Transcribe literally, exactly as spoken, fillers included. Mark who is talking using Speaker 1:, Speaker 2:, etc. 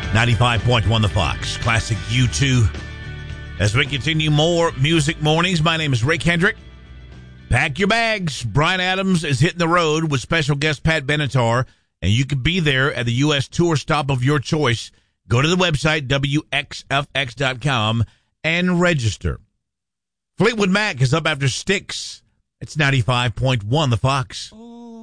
Speaker 1: ninety-five point one The Fox. Classic U two. As we continue more Music Mornings, my name is Ray Kendrick. Pack your bags. Bryan Adams is hitting the road with special guest Pat Benatar, and you can be there at the U S tour stop of your choice. Go to the website, W X F X dot com, and register. Fleetwood Mac is up after Styx. It's ninety-five point one The Fox.